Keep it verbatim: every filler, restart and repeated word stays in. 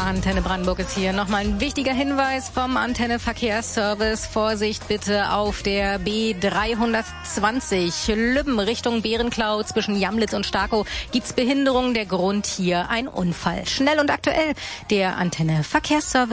Antenne Brandenburg ist hier. Nochmal ein wichtiger Hinweis vom Antenne Verkehrsservice. Vorsicht bitte auf der B dreihundertzwanzig Lübben Richtung Bärenklau zwischen Jamlitz und Starkow gibt's Behinderung. Der Grund hier ein Unfall. Schnell und aktuell der Antenne Verkehrsservice.